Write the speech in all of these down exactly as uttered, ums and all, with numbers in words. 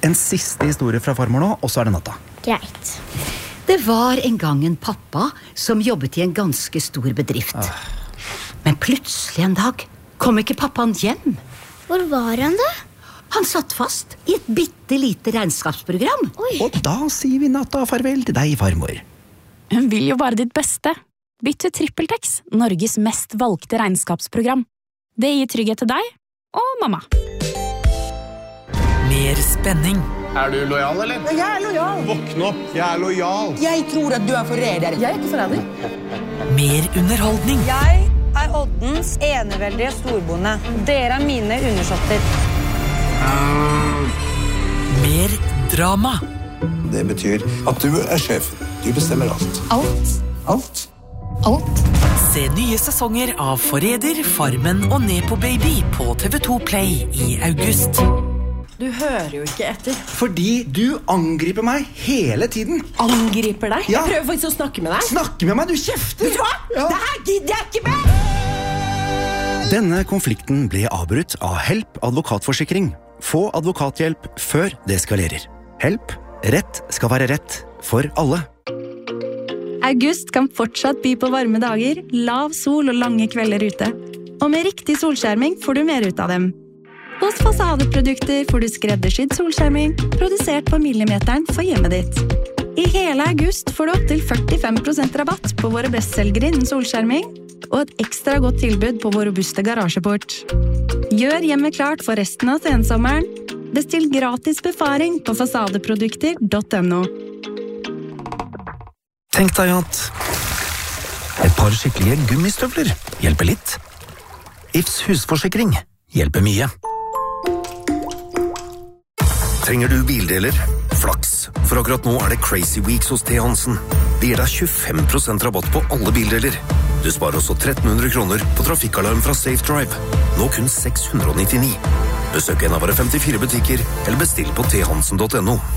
En siste historie fra farmor nå, og så er det natta. Greit. Det var en gang en pappa som jobbet i en ganske stor bedrift. Ah. Men plutselig en dag kom ikke pappaen hjem. Hvor var han da? Han satt fast i et bitte lite regnskapsprogram. Oi. Og da sier vi natta farvel til deg, farmor. Hun vil jo bare ditt beste. Bytt til TrippelTex, Norges mest valgte regnskapsprogram. Det gir trygghet til deg og mamma. Mer spenning. Er du lojal, eller? Jeg er lojal. Våkn opp, jeg er lojal. Jeg tror at du er forræder. Jeg er ikke forræder. Mer underholdning. Jeg er Oddens eneveldige storbonde. Dere er mine undersåtter. Mer drama. Det betyr at du er sjef. Du bestemmer alt. Alt. Alt. Alt. Se nye sesonger av Forræder, Farmen og Nepo Baby på T V to Play i august. Du hører jo ikke etter. Fordi du angriper meg hele tiden. Angriper deg? Ja. Jeg prøver faktisk å snakke med deg. Snakke med meg, du kjefter. Vet du hva? Ja. Det her gidder jeg ikke med! Denne konflikten ble avbrutt av Help advokatforsikring. Få advokathjelp før det eskalerer. Help. Rett skal være rett for alle. August kan fortsatt by på varme dager, lav sol og lange kvelder ute. Og med riktig solskjerming får du mer ut av dem. Hos Fasadeprodukter får du skreddersydd solskjerming, produsert på millimeteren for hjemmet ditt. I hele august får du opp til førtifem prosent rabatt på våre bestselgere innen solskjerming, og et ekstra godt tilbud på vår robuste garasjeport. Gjør hjemmet klart for resten av sensommeren. Bestill gratis befaring på fasadeprodukter punktum no. Tenk deg at et par skikkelige gummistøvler hjelper litt. Ifs husforsikring hjelper mye. Trenger du bildeler? Flaks, for akkurat nå er det Crazy Weeks hos T. Hansen. Det gir deg tjuefem prosent rabatt på alle bildeler. Du sparer også tretten hundre kroner på trafikkalarm fra Safe Drive. Nå kun seks hundre og nittini. Besøk en av våre femtifire butikker, eller bestill på t hansen punktum no.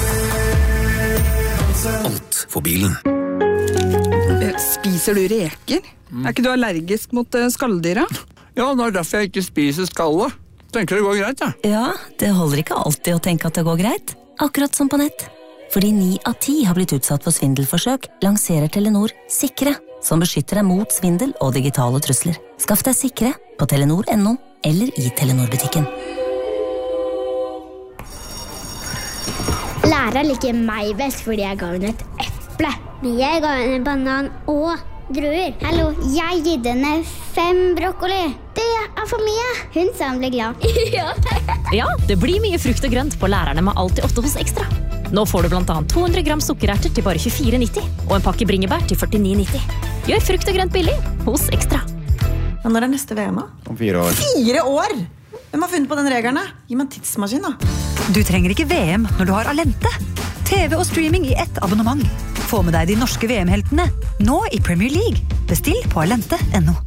Alt for bilen. Spiser du reker? Er ikke du allergisk mot skalldyra? Ja, det er derfor jeg ikke spiser skallet. Tenker det går greit, ja. Ja, det holder ikke alltid å tenke at det går greit. Akkurat som på nett. Fordi ni av ti har blitt utsatt for svindelforsøk, lanserer Telenor Sikre, som beskytter deg mot svindel og digitale trusler. Skaff deg Sikre på telenor punktum no eller i Telenor-butikken. Læreren liker meg best fordi jeg ga henne et eple. Men jeg ga henne en banan og druer. Hallo, jeg gitt henne fem brokkoli. Det er for mye. Hun sa hun ble glad. Ja. Ja, det blir mye frukt og grønt på lærerne med alt i åtte hos Ekstra. Nå får du blant annet to hundre gram sukkererter til bare tjuefire nitti og en pakke bringebær til førtini nitti. Gjør frukt og grønt billig hos Ekstra. Ja, når er neste V M? Om fire år. Fire år? Hvem har funnet på den regelen? Gi meg en tidsmaskin da. Du trenger ikke V M når du har Alente. T V og streaming i ett abonnement. Få med deg de norske V M-heltene, nå i Premier League. Bestill på alente punktum no.